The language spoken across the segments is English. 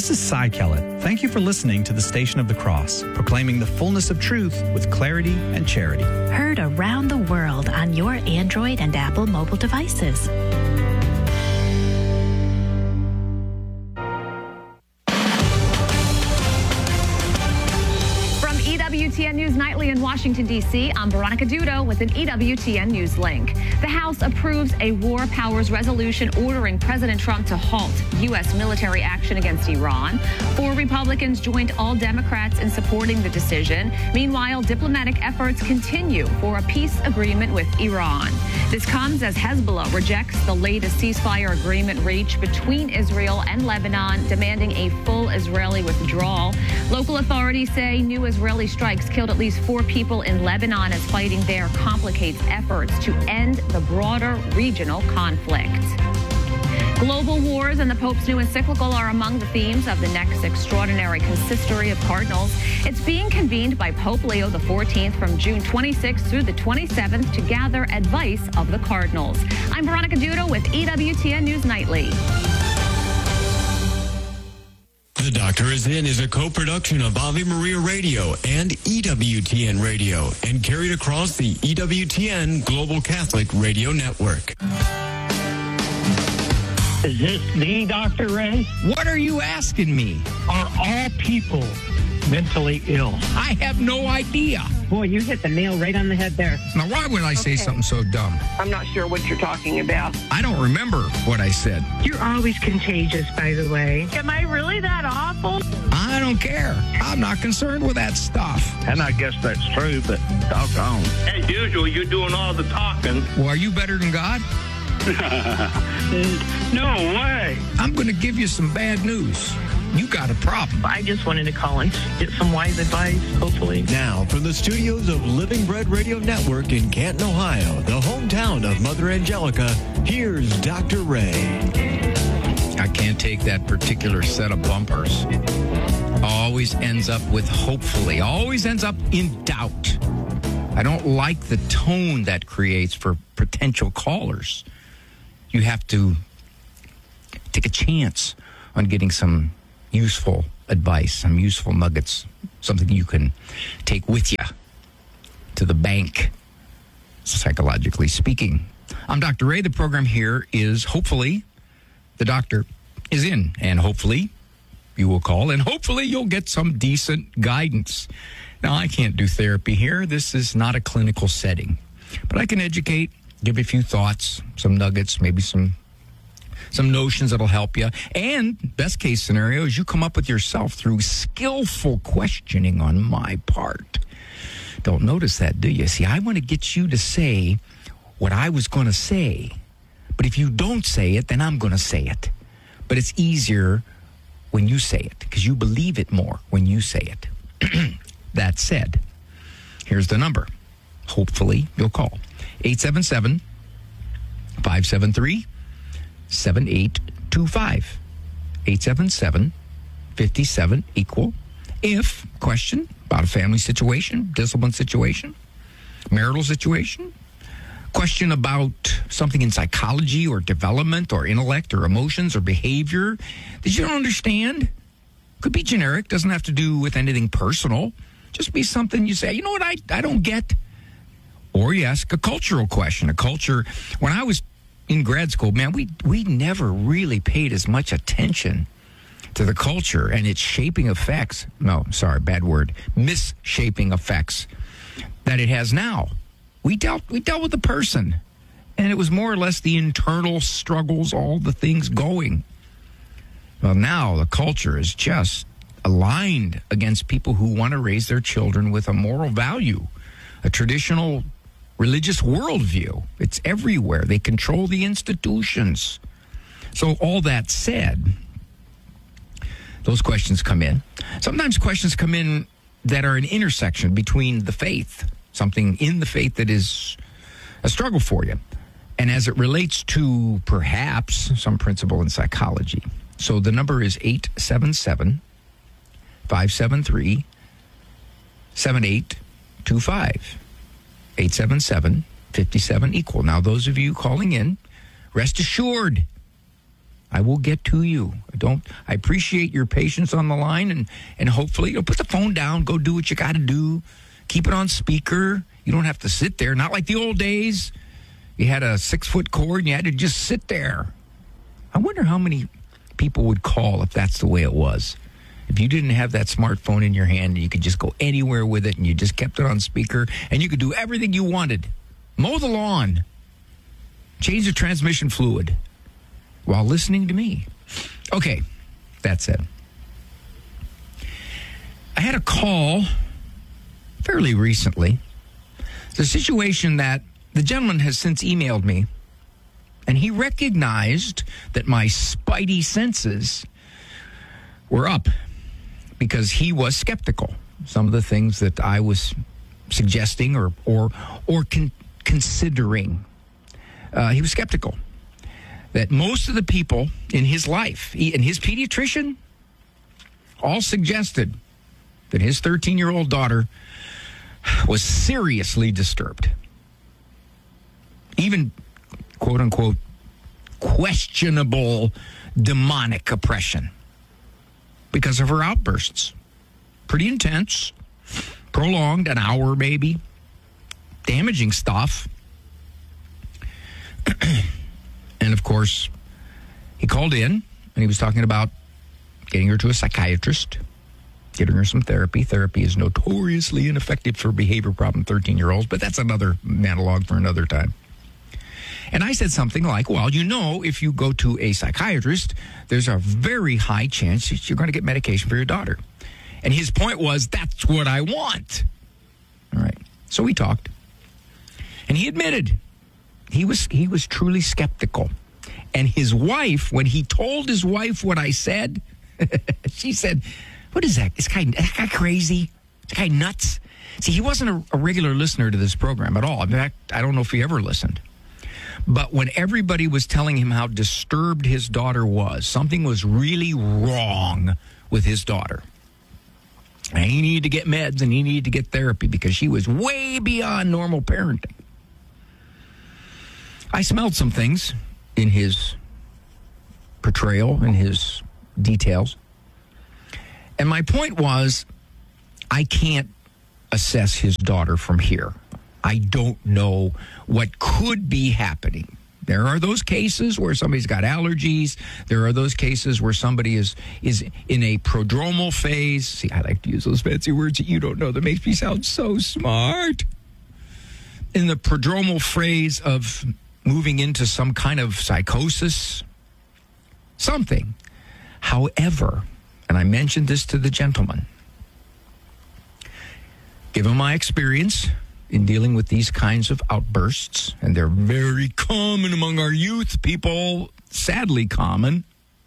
This is Cy Kellett. Thank you for listening to the Station of the Cross, proclaiming the fullness of truth with clarity and charity. Heard around the world on your Android and Apple mobile devices. EWTN News Nightly in Washington, D.C. I'm Veronica Dudo with an EWTN News link. The House approves a war powers resolution ordering President Trump to halt U.S. military action against Iran. 4 Republicans joined all Democrats in supporting the decision. Meanwhile, diplomatic efforts continue for a peace agreement with Iran. This comes as Hezbollah rejects the latest ceasefire agreement reached between Israel and Lebanon, demanding a full Israeli withdrawal. Local authorities say new Israeli strikes killed at least 4 people in Lebanon as fighting there complicates efforts to end the broader regional conflict. Global wars and the Pope's new encyclical are among the themes of the next extraordinary consistory of cardinals. It's being convened by Pope Leo XIV from June 26th through the 27th to gather advice of the cardinals. I'm Veronica Dudo with EWTN News Nightly. The Doctor Is In is a co-production of Ave Maria Radio and EWTN Radio and carried across the EWTN Global Catholic Radio Network. Is this the Dr. Ray? What are you asking me? Are all people mentally ill? I have no idea. Boy, you hit the nail right on the head there. Now, why would I say something so dumb? I'm not sure what you're talking about. I don't remember what I said. You're always contagious, by the way. Am I really that awful? I don't care. I'm not concerned with that stuff. And I guess that's true, but doggone. As usual, you're doing all the talking. Well, are you better than God? No way. I'm going to give you some bad news. You got a problem. I just wanted to call and get some wise advice, hopefully. Now, from the studios of Living Bread Radio Network in Canton, Ohio, the hometown of Mother Angelica, here's Dr. Ray. I can't take that particular set of bumpers. Always ends up with hopefully. Always ends up in doubt. I don't like the tone that creates for potential callers. You have to take a chance on getting some useful advice, some useful nuggets, something you can take with you to the bank, psychologically speaking. I'm Dr. Ray. The program here is hopefully the Doctor Is In, and hopefully you will call, and hopefully you'll get some decent guidance. Now, I can't do therapy here. This is not a clinical setting, but I can educate, give you a few thoughts, some nuggets, maybe some notions that'll help you. And best case scenario is you come up with yourself through skillful questioning on my part. Don't notice that, do you? See, I want to get you to say what I was going to say. But if you don't say it, then I'm going to say it. But it's easier when you say it because you believe it more when you say it. That said, here's the number. Hopefully you'll call. 877-573-7825. 877-57 equal. If question about a family situation, discipline situation, marital situation, question about something in psychology or development or intellect or emotions or behavior that you don't understand. Could be generic, doesn't have to do with anything personal. Just be something you say, you know what, I don't get. Or you ask a cultural question. When I was in grad school, man, we never really paid as much attention to the culture and its shaping effects. No, sorry, bad word. Misshaping effects that it has now. We dealt with the person, and it was more or less the internal struggles, all the things going. Well, now the culture is just aligned against people who want to raise their children with a moral value, a traditional religious worldview. It's everywhere. They control the institutions. So all that said, those questions come in. Sometimes questions come in that are an intersection between the faith, something in the faith that is a struggle for you, and as it relates to perhaps some principle in psychology. So the number is 877-573-7825. 877-57 equal. Now, those of you calling in, rest assured, I will get to you. I appreciate your patience on the line, and hopefully you'll put the phone down, go do what you got to do, keep it on speaker. You don't have to sit there. Not like the old days. You had a 6-foot cord and you had to just sit there. I wonder how many people would call if that's the way it was. If you didn't have that smartphone in your hand and you could just go anywhere with it and you just kept it on speaker and you could do everything you wanted. Mow the lawn. Change the transmission fluid while listening to me. Okay, that said. I had a call fairly recently. It's a situation that the gentleman has since emailed me, and he recognized that my spidey senses were up because he was skeptical. Some of the things that I was suggesting or considering. He was skeptical that most of the people in his life, and his pediatrician, all suggested that his 13-year-old daughter was seriously disturbed. Even, quote-unquote, questionable demonic oppression because of her outbursts. Pretty intense, prolonged, an hour maybe, damaging stuff. And, of course, he called in, and he was talking about getting her to a psychiatrist, getting her some therapy. Therapy is notoriously ineffective for behavior problem 13-year-olds, but that's another monologue for another time. And I said something like, well, you know, if you go to a psychiatrist, there's a very high chance that you're going to get medication for your daughter. And his point was, that's what I want. All right. So we talked. And he admitted he was truly skeptical. And his wife, when he told his wife what I said, she said, what is that? Is that guy crazy? Is that guy nuts? See, he wasn't a regular listener to this program at all. In fact, I don't know if he ever listened. But when everybody was telling him how disturbed his daughter was, something was really wrong with his daughter. And he needed to get meds and he needed to get therapy because she was way beyond normal parenting. I smelled some things in his portrayal, in his details. And my point was, I can't assess his daughter from here. I don't know what could be happening. There are those cases where somebody's got allergies. There are those cases where somebody is in a prodromal phase. See, I like to use those fancy words that you don't know. That makes me sound so smart. In the prodromal phase of moving into some kind of psychosis, something. However, and I mentioned this to the gentleman, given my experience in dealing with these kinds of outbursts, and they're very common among our youth, people, sadly common,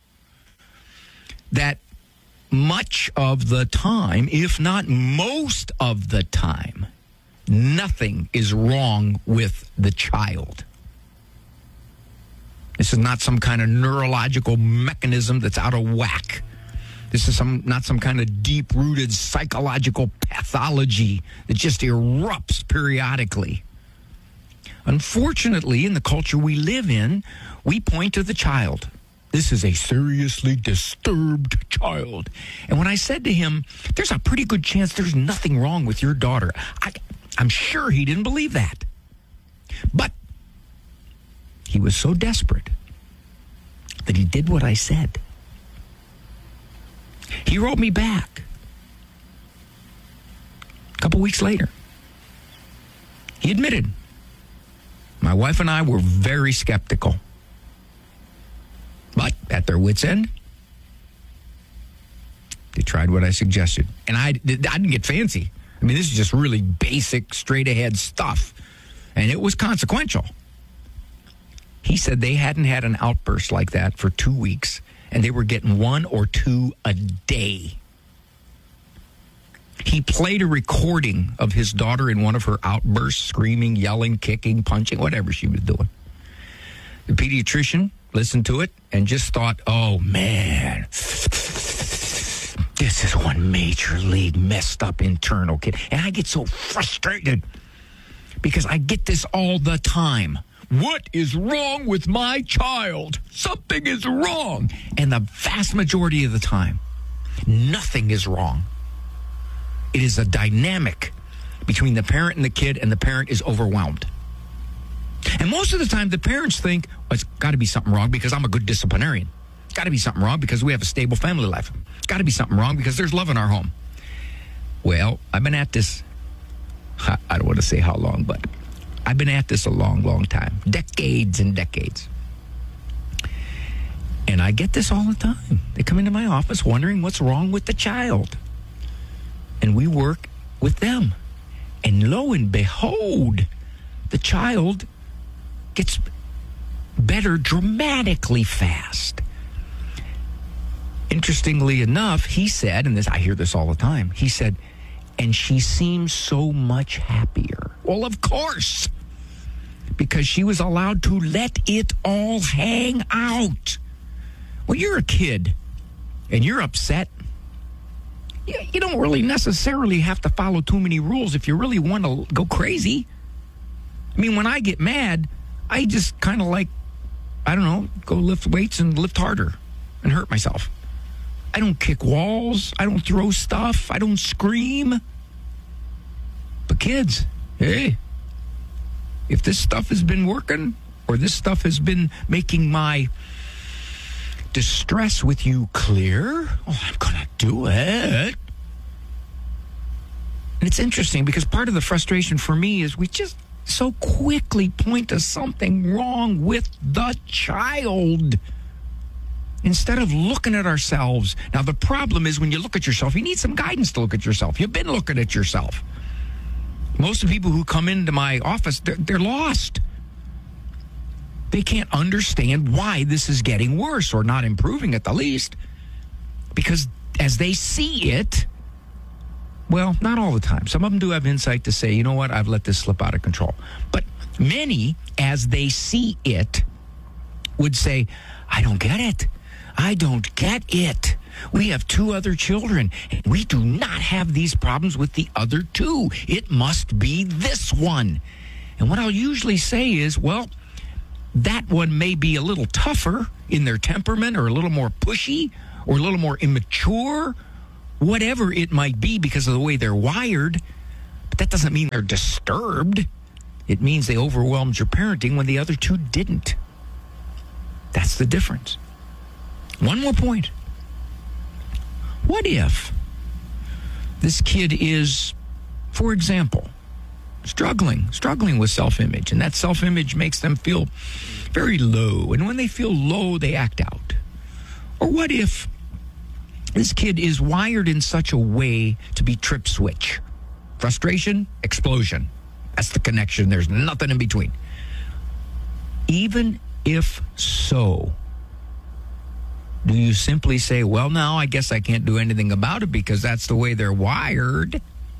that much of the time, if not most of the time, nothing is wrong with the child. This is not some kind of neurological mechanism that's out of whack. This is not some kind of deep-rooted psychological pathology that just erupts periodically. Unfortunately, in the culture we live in, we point to the child. This is a seriously disturbed child. And when I said to him, there's a pretty good chance there's nothing wrong with your daughter, I'm sure he didn't believe that. But he was so desperate that he did what I said. He wrote me back a couple weeks later. He admitted, my wife and I were very skeptical. But at their wits' end, they tried what I suggested. And I didn't get fancy. I mean, this is just really basic, straight-ahead stuff. And it was consequential. He said they hadn't had an outburst like that for 2 weeks, and they were getting 1 or 2 a day. He played a recording of his daughter in one of her outbursts, screaming, yelling, kicking, punching, whatever she was doing. The pediatrician listened to it and just thought, oh, man, this is one major league messed up internal kid. And I get so frustrated because I get this all the time. what is wrong with my child? Something is wrong. And the vast majority of the time, nothing is wrong. It is a dynamic between the parent and the kid, and the parent is overwhelmed. And most of the time, the parents think, well, it's got to be something wrong because I'm a good disciplinarian. It's got to be something wrong because we have a stable family life. It's got to be something wrong because there's love in our home. Well, I've been at this, I don't want to say how long, but I've been at this a long, long time. Decades and decades. And I get this all the time. They come into my office wondering what's wrong with the child. And we work with them. And lo and behold, the child gets better dramatically fast. Interestingly enough, he said, and this I hear this all the time, he said, and she seems so much happier. Well, of course, because she was allowed to let it all hang out. When you're a kid and you're upset, you don't really necessarily have to follow too many rules if you really want to go crazy. I mean, when I get mad, I just kind of go lift weights and lift harder and hurt myself. I don't kick walls. I don't throw stuff. I don't scream. But kids, hey, if this stuff has been working or this stuff has been making my distress with you clear, I'm going to do it. And it's interesting because part of the frustration for me is we just so quickly point to something wrong with the child instead of looking at ourselves. Now, the problem is when you look at yourself, you need some guidance to look at yourself. You've been looking at yourself. Most of the people who come into my office, they're lost. They can't understand why this is getting worse or not improving at the least. Because as they see it, well, not all the time. Some of them do have insight to say, you know what, I've let this slip out of control. But many, as they see it, would say, I don't get it. I don't get it. We have 2 other children, and we do not have these problems with the other 2. It must be this one. And what I'll usually say is, well, that one may be a little tougher in their temperament or a little more pushy or a little more immature, whatever it might be because of the way they're wired. But that doesn't mean they're disturbed. It means they overwhelmed your parenting when the other 2 didn't. That's the difference. One more point. What if this kid is, for example, struggling with self-image, and that self-image makes them feel very low, and when they feel low, they act out? Or what if this kid is wired in such a way to be trip switch? Frustration, explosion. That's the connection. There's nothing in between. Even if so, do you simply say, well, now I guess I can't do anything about it because that's the way they're wired?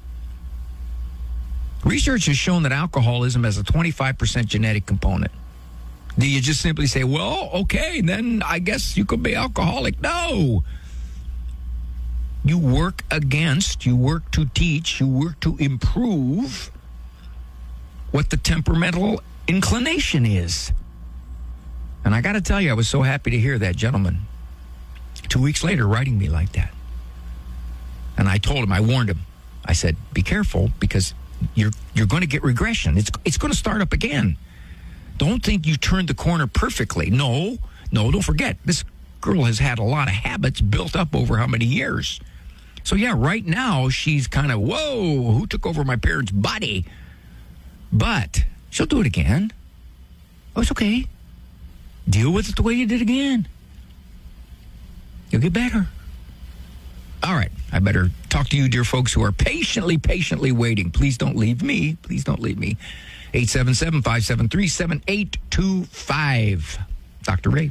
Research has shown that alcoholism has a 25% genetic component. Do you just simply say, well, okay, then I guess you could be alcoholic? No. You work to teach, you work to improve what the temperamental inclination is. And I got to tell you, I was so happy to hear that gentleman 2 weeks later writing me like that. And I told him, I warned him. I said, be careful because you're going to get regression. It's going to start up again. Don't think you turned the corner perfectly. No, don't forget. This girl has had a lot of habits built up over how many years. So yeah, right now she's kind of, whoa, who took over my parents' body? But she'll do it again. Oh, it's okay. Deal with it the way you did again. You'll get better. All right. I better talk to you, dear folks, who are patiently waiting. Please don't leave me. 877-573-7825. Dr. Ray.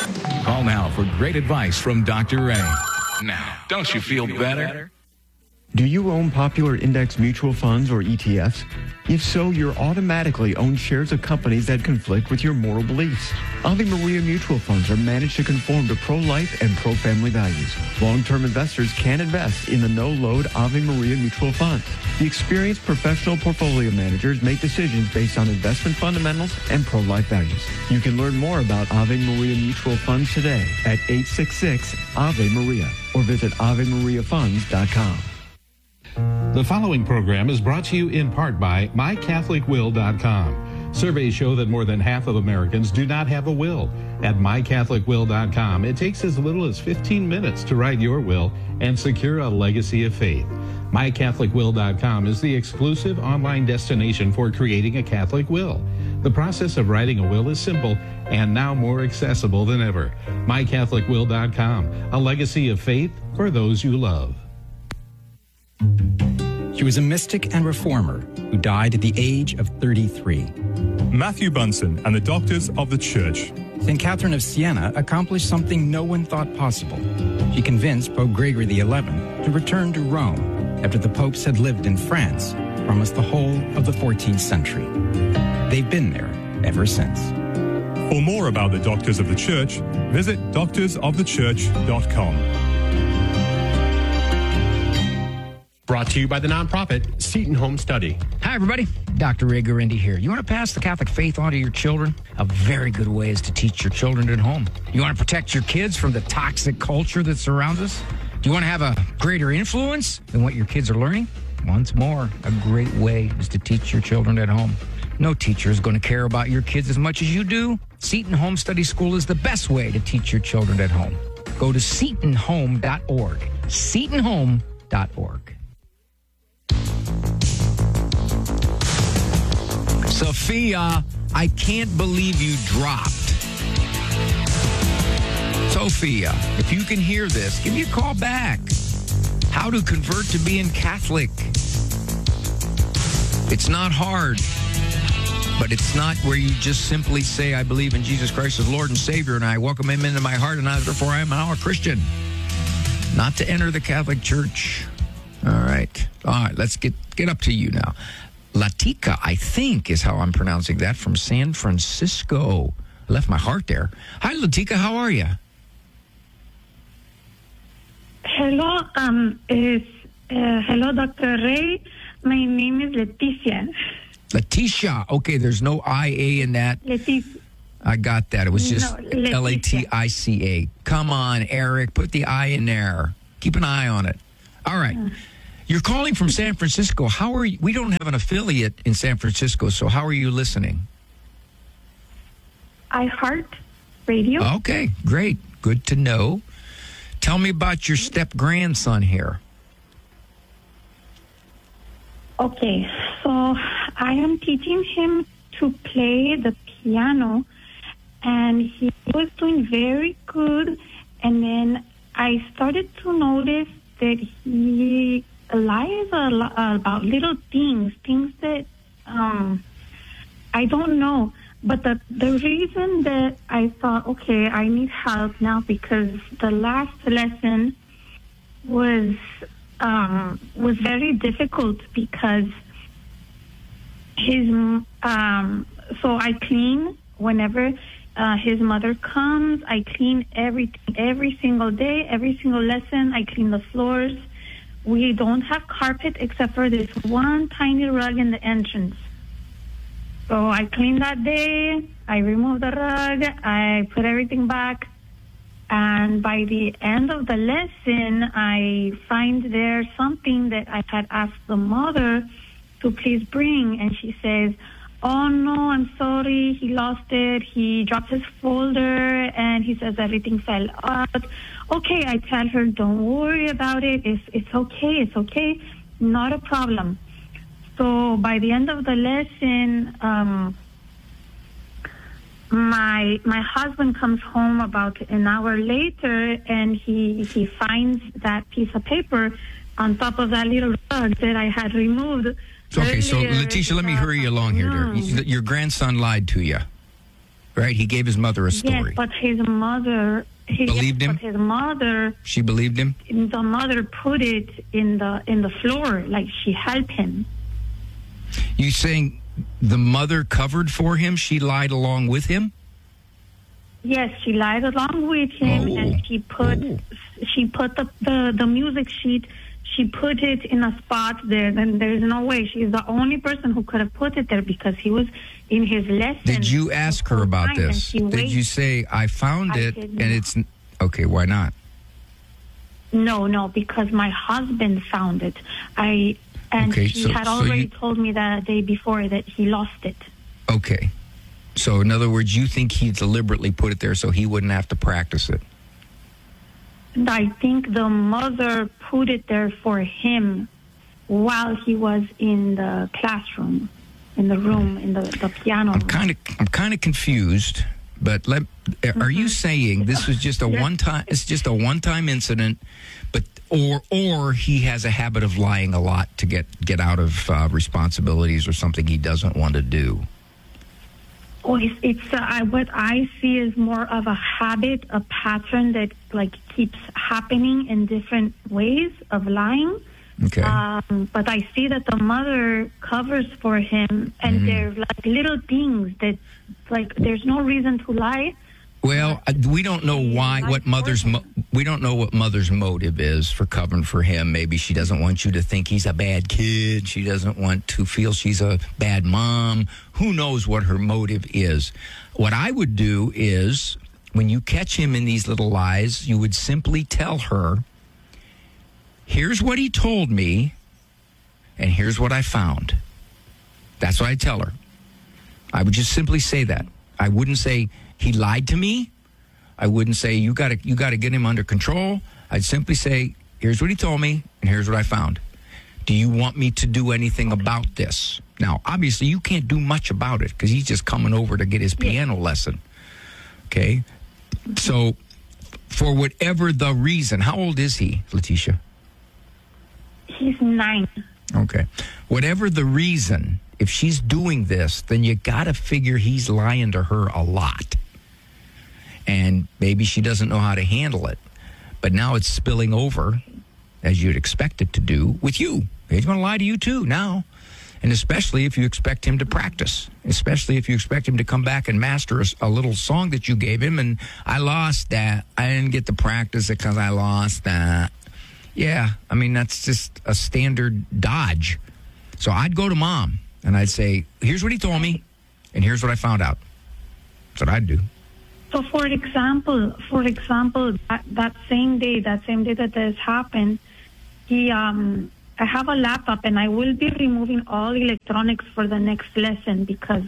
Call now for great advice from Dr. Ray. Now, don't you feel better? Do you own popular index mutual funds or ETFs? If so, you're automatically own shares of companies that conflict with your moral beliefs. Ave Maria mutual funds are managed to conform to pro-life and pro-family values. Long-term investors can invest in the no-load Ave Maria mutual funds. The experienced professional portfolio managers make decisions based on investment fundamentals and pro-life values. You can learn more about Ave Maria mutual funds today at 866-AVE-MARIA or visit AveMariaFunds.com. The following program is brought to you in part by MyCatholicWill.com. Surveys show that more than half of Americans do not have a will. At MyCatholicWill.com, it takes as little as 15 minutes to write your will and secure a legacy of faith. MyCatholicWill.com is the exclusive online destination for creating a Catholic will. The process of writing a will is simple and now more accessible than ever. MyCatholicWill.com, a legacy of faith for those you love. She was a mystic and reformer who died at the age of 33. Matthew Bunson and the Doctors of the Church. St. Catherine of Siena accomplished something no one thought possible. She convinced Pope Gregory XI to return to Rome after the popes had lived in France for almost the whole of the 14th century. They've been there ever since. For more about the Doctors of the Church, visit doctorsofthechurch.com. Brought to you by the nonprofit Seton Home Study. Hi, everybody. Dr. Ray Guarendi here. You want to pass the Catholic faith on to your children? A very good way is to teach your children at home. You want to protect your kids from the toxic culture that surrounds us? Do you want to have a greater influence than what your kids are learning? Once more, a great way is to teach your children at home. No teacher is going to care about your kids as much as you do. Seton Home Study School is the best way to teach your children at home. Go to setonhome.org. setonhome.org. Sophia, I can't believe you dropped. Sophia, if you can hear this, give me a call back. How to convert to being Catholic. It's not hard, but it's not where you just simply say, I believe in Jesus Christ as Lord and Savior, and I welcome him into my heart, and therefore I am now a Christian. Not to enter the Catholic Church. All right, let's get up to you now. Latika, I think, is how I'm pronouncing that, from San Francisco. I left my heart there. Hi, Latika. How are you? Hello, hello, Dr. Ray. My name is Leticia. Leticia. Okay, there's no I-A in that. Leticia. I got that. It was just Leticia. L-A-T-I-C-A. Come on, Eric. Put the I in there. Keep an eye on it. All right. You're calling from San Francisco. How are you? We don't have an affiliate in San Francisco, so how are you listening? iHeart Radio. Okay, great. Good to know. Tell me about your step-grandson here. Okay, so I am teaching him to play the piano, and he was doing very good, and then I started to notice that he lies about little things that I don't know. But the reason that I thought, okay, I need help now, because the last lesson was very difficult, because his so I clean whenever his mother comes. I clean everything every single day, every single lesson. I clean the floors. We don't have carpet except for this one tiny rug in the entrance. So I clean that day, I remove the rug, I put everything back, and by the end of the lesson, I find there something that I had asked the mother to please bring, and she says, oh no, I'm sorry, he lost it, he dropped his folder, and he says everything fell out. Okay, I tell her, don't worry about it, it's okay, not a problem. So by the end of the lesson, my husband comes home about an hour later, and he finds that piece of paper on top of that little rug that I had removed. Okay, so Leticia, let me hurry you along here, dear. Your grandson lied to you, right? He gave his mother a story. Yes, but his mother Believed him? But his mother. She believed him? The mother put it in the floor, like she helped him. You saying the mother covered for him? She lied along with him? Yes, she lied along with him, and she put the music sheet. She put it in a spot there. Then there's no way. She's the only person who could have put it there because he was in his lesson. Did you ask her about this? Did you say, I found it and it's... Okay, why not? No, because my husband found it. He had already told me that day before that he lost it. Okay. So, in other words, you think he deliberately put it there so he wouldn't have to practice it? I think the mother put it there for him while he was in the classroom, in the room, in the piano room. I'm kind of confused, but are you saying this was just a one-time? It's just a one-time incident, but or he has a habit of lying a lot to get out of responsibilities or something he doesn't want to do? Well, what I see is more of a habit, a pattern that keeps happening in different ways of lying. Okay. But I see that the mother covers for him, and they're like little things that, there's no reason to lie. Well, we don't know we don't know what mother's motive is for covering for him. Maybe she doesn't want you to think he's a bad kid. She doesn't want to feel she's a bad mom. Who knows what her motive is? What I would do is, when you catch him in these little lies, you would simply tell her, here's what he told me, and here's what I found. That's what I tell her. I would just simply say that. I wouldn't say, he lied to me. I wouldn't say, you got to get him under control. I'd simply say, here's what he told me, and here's what I found. Do you want me to do anything about this? Now, obviously, you can't do much about it because he's just coming over to get his piano lesson. Okay? So, for whatever the reason, how old is he, Letitia? He's 9. Okay. Whatever the reason, if she's doing this, then you got to figure he's lying to her a lot. And maybe she doesn't know how to handle it. But now it's spilling over, as you'd expect it to do, with you. He's going to lie to you too now. And especially if you expect him to practice. Especially if you expect him to come back and master a little song that you gave him. And I lost that. I didn't get to practice it because I lost that. Yeah, I mean, that's just a standard dodge. So I'd go to mom and I'd say, here's what he told me, and here's what I found out. That's what I'd do. So, for example, that same day that this happened, I have a laptop, and I will be removing all electronics for the next lesson because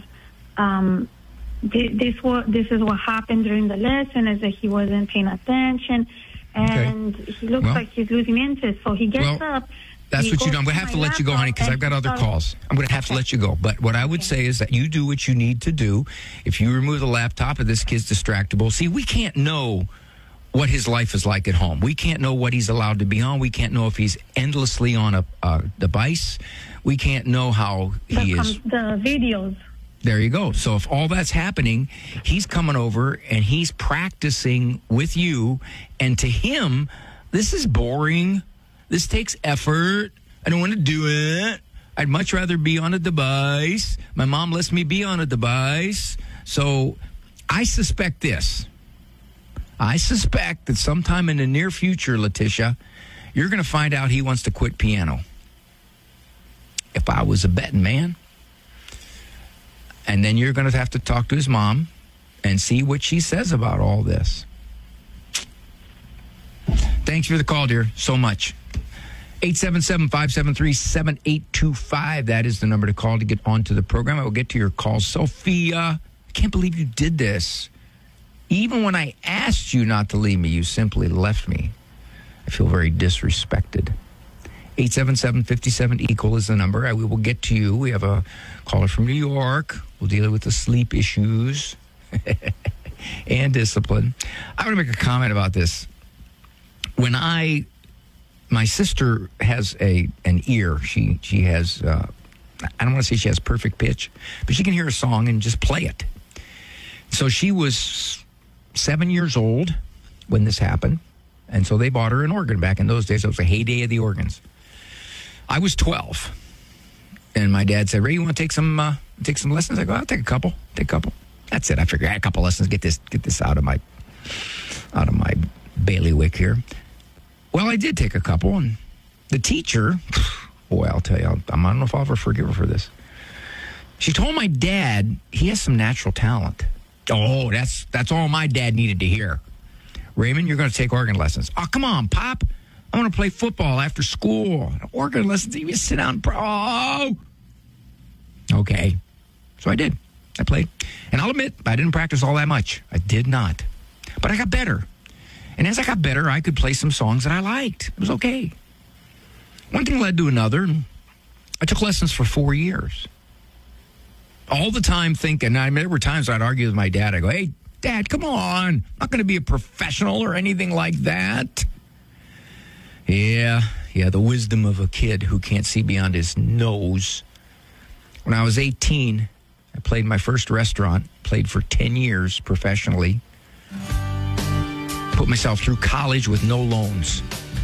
this is what happened during the lesson, is that he wasn't paying attention, and he looks like he's losing interest. So he gets up. That's what you do. I'm going to have to let you go, honey, because I've got other calls. I'm going to have to let you go. But what I would say is that you do what you need to do. If you remove the laptop and this kid's distractible, see, we can't know what his life is like at home. We can't know what he's allowed to be on. We can't know if he's endlessly on a device. We can't know how he is. The videos. There you go. So if all that's happening, he's coming over and he's practicing with you. And to him, this is boring. This takes effort. I don't want to do it. I'd much rather be on a device. My mom lets me be on a device. So I suspect this. I suspect that sometime in the near future, Letitia, you're going to find out he wants to quit piano. If I was a betting man. And then you're going to have to talk to his mom and see what she says about all this. Thanks for the call, dear, so much. 877-573-7825. That is the number to call to get onto the program. I will get to your call. Sophia, I can't believe you did this. Even when I asked you not to leave me, you simply left me. I feel very disrespected. 877-57-EQUAL is the number. We will get to you. We have a caller from New York. We'll deal with the sleep issues and discipline. I want to make a comment about this. When my sister has an ear. She has, I don't want to say she has perfect pitch, but she can hear a song and just play it. So she was 7 years old, when this happened. And so they bought her an organ. Back in those days, it was the heyday of the organs. I was 12. And my dad said, Ray, you want to take some lessons? I go, I'll take a couple. That's it. I figured I had a couple lessons, get this out of my bailiwick here. Well, I did take a couple, and the teacher, boy, I'll tell you, I don't know if I'll ever forgive her for this. She told my dad he has some natural talent. Oh, that's all my dad needed to hear. Raymond, you're going to take organ lessons. Oh, come on, Pop. I want to play football after school. Organ lessons, you just sit down. Oh. Okay. So I did. I played. And I'll admit, I didn't practice all that much. I did not. But I got better. And as I got better, I could play some songs that I liked. It was okay. One thing led to another. And I took lessons for 4 years. All the time thinking, there were times I'd argue with my dad. I go, hey, Dad, come on. I'm not going to be a professional or anything like that. Yeah, the wisdom of a kid who can't see beyond his nose. When I was 18, I played my first restaurant, played for 10 years professionally. Put myself through college with no loans.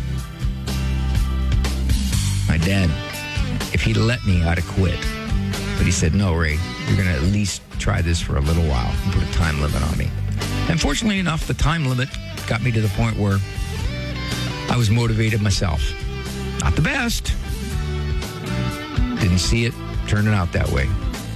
My dad, if he'd let me, I'd have quit. But he said, no, Ray, you're going to at least try this for a little while and put a time limit on me. And fortunately enough, the time limit got me to the point where I was motivated myself. Not the best. Didn't see it turning out that way.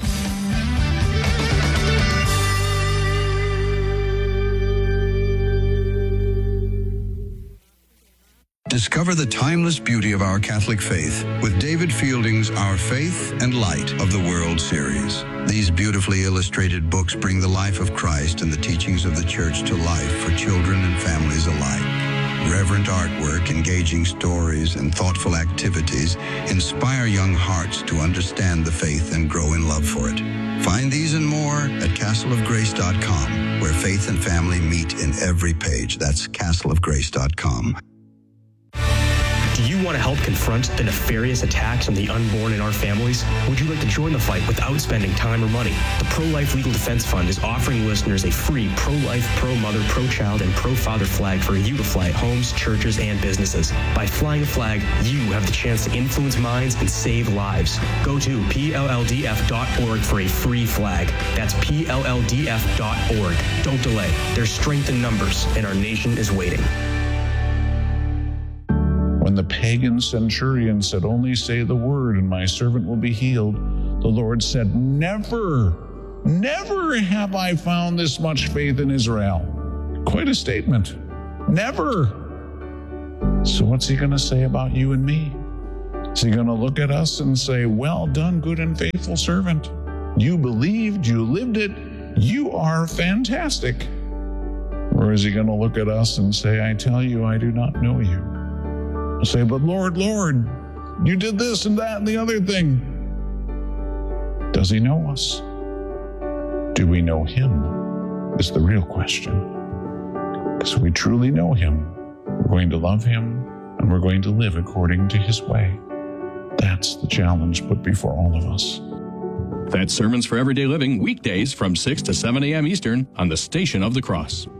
Discover the timeless beauty of our Catholic faith with David Fielding's Our Faith and Light of the World series. These beautifully illustrated books bring the life of Christ and the teachings of the Church to life for children and families alike. Reverent artwork, engaging stories, and thoughtful activities inspire young hearts to understand the faith and grow in love for it. Find these and more at castleofgrace.com, where faith and family meet in every page. That's castleofgrace.com. Do you want to help confront the nefarious attacks on the unborn in our families? Would you like to join the fight without spending time or money? The Pro-Life Legal Defense Fund is offering listeners a free pro-life, pro-mother, pro-child, and pro-father flag for you to fly at homes, churches, and businesses. By flying a flag, you have the chance to influence minds and save lives. Go to PLLDF.org for a free flag. That's PLLDF.org. Don't delay. There's strength in numbers, and our nation is waiting. When the pagan centurion said, only say the word and my servant will be healed, the Lord said, never have I found this much faith in Israel. Quite a statement. Never. So what's he going to say about you and me? Is he going to look at us and say, well done, good and faithful servant. You believed, you lived it, you are fantastic. Or is he going to look at us and say, I tell you, I do not know you? Say, but Lord, you did this and that and the other thing. Does he know us? Do we know him? Is the real question. Because if we truly know him, we're going to love him and we're going to live according to his way. That's the challenge put before all of us. That's Sermons for Everyday Living, weekdays from 6 to 7 a.m. Eastern on the Station of the Cross.